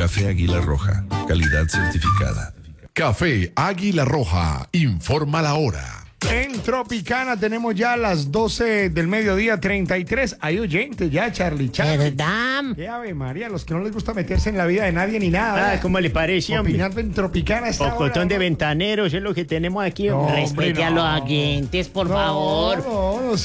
Café Águila Roja, calidad certificada. Café Águila Roja, informa la hora. En Tropicana tenemos ya las 12 del mediodía, 33. Hay oyentes ya, Charlie. ¿Verdad? ¡Qué Ave María! Los que no les gusta meterse en la vida de nadie ni nada. ¿Cómo le parece, hombre? Opinando en Tropicana esta hora, Pocotón de ¿no? ventaneros es lo que tenemos aquí, hombre. No, Respete a los oyentes, por favor. No,